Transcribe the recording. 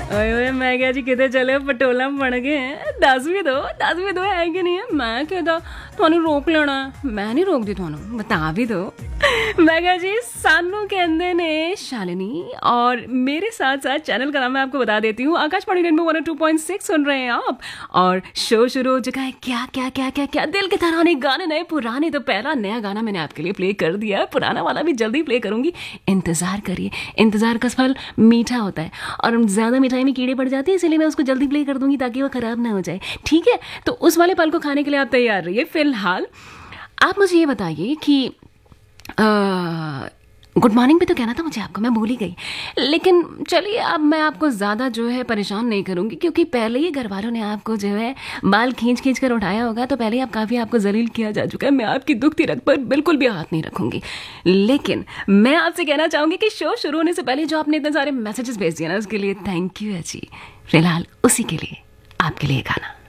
ओए ओए मैं क्या जी किते चले पटोला बन गए 10 भी दो है कि नहीं है मैं कहता ਤੁਹਾਨੂੰ रोक लेना मैं नहीं रोकती ਤੁਹਾਨੂੰ बता भी दो मैं क्या जी सानू कहते ने शालिनी और मेरे साथ साथ चैनल का नाम मैं आपको बता देती हूँ आकाशवाणी रेनबो 102.6 सुन रहे हैं आप और शो शुरू हो चुका है क्या क्या क्या क्या क्या दिल के तराने गाने नए पुराने तो पहला नया गाना मैंने आपके लिए प्ले कर दिया है पुराना वाला भी जल्दी प्ले करूंगी इंतजार करिए इंतजार का फल मीठा होता है और ज्यादा मिठाई में कीड़े पड़ जाते हैं इसलिए मैं उसको जल्दी प्ले कर दूंगी ताकि वो खराब ना हो जाए ठीक है तो उस वाले पल को खाने के लिए आप तैयार रहिए फिलहाल आप मुझे ये बताइए कि गुड मॉर्निंग भी तो कहना था मुझे आपको मैं भूल ही गई लेकिन चलिए अब मैं आपको ज़्यादा जो है परेशान नहीं करूँगी क्योंकि पहले ही घर वालों ने आपको जो है बाल खींच खींच कर उठाया होगा तो पहले ही आप काफ़ी आपको जलील किया जा चुका है मैं आपकी दुखती रग पर बिल्कुल भी हाथ नहीं रखूँगी लेकिन मैं आपसे कहना चाहूँगी कि शो शुरू होने से पहले जो आपने इतने सारे मैसेजेस भेज दिए ना उसके लिए थैंक यू है जी फिलहाल उसी के लिए आपके लिए गाना